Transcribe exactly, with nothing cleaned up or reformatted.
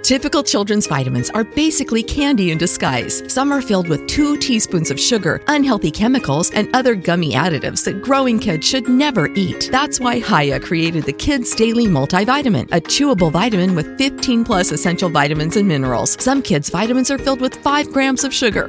Typical children's vitamins are basically candy in disguise. Some are filled with two teaspoons of sugar, unhealthy chemicals, and other gummy additives that growing kids should never eat. That's why Hiya created the Kids Daily Multivitamin, a chewable vitamin with fifteen plus essential vitamins and minerals. Some kids' vitamins are filled with five grams of sugar.